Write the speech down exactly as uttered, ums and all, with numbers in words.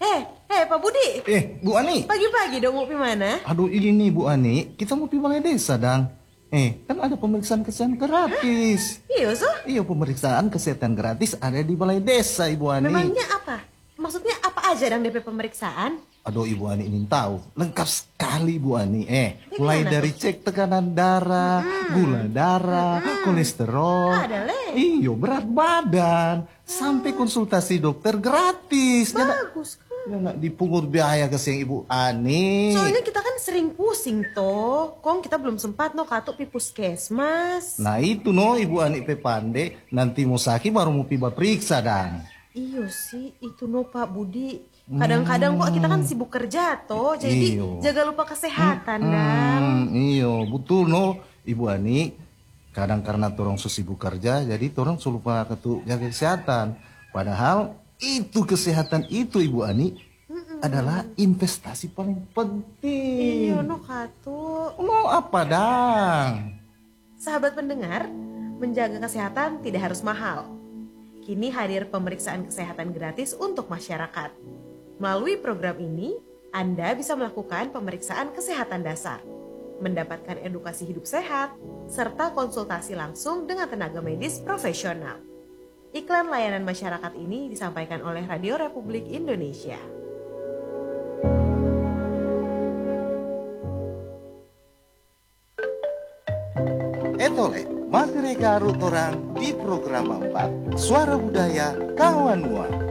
Eh, eh Pak Budi. Eh, Bu Ani. Pagi-pagi dong mau pi mana? Aduh ini Bu Ani, kita mau pi balai desa dang. Eh, kan ada pemeriksaan kesehatan gratis. Hah? Iya, so? Iya, pemeriksaan kesehatan gratis ada di balai desa, Ibu Ani. Memangnya apa? Maksudnya apa aja dang D P pemeriksaan? Aduh, Ibu Ani ingin tahu. Lengkap sekali, Bu Ani. Eh, Ini mulai gimana dari tuh? cek tekanan darah, gula darah, kolesterol. Ada, Le. Iyo, berat badan. Sampai konsultasi dokter gratis. Ya, nak- Bagus kan? ya nak dipungut biaya ke siang Ibu Ani. Soalnya kita kan sering pusing toh. Kong kita belum sempat no katuk pi puskesmas. Nah itu no Ibu Ani pe pande. Nanti mau sakit baru mau piba periksa dan. Iyo sih, itu no Pak Budi. Kadang-kadang kok kita kan sibuk kerja toh. Jadi Iyo. jaga lupa kesehatan dang. Hmm, iyo betul no Ibu Ani. Kadang karena torong sibuk kerja, jadi torong lupa ketu jaga kesehatan. Padahal itu kesehatan itu Ibu Ani adalah investasi paling penting. Iyo no katuk. Mau apa dang? Sahabat pendengar, menjaga kesehatan tidak harus mahal. Kini hadir pemeriksaan kesehatan gratis untuk masyarakat. Melalui program ini, Anda bisa melakukan pemeriksaan kesehatan dasar, mendapatkan edukasi hidup sehat, serta konsultasi langsung dengan tenaga medis profesional. Iklan layanan masyarakat ini disampaikan oleh Radio Republik Indonesia. Etole, masih reka orang di program empat Suara Budaya Kawan Mua.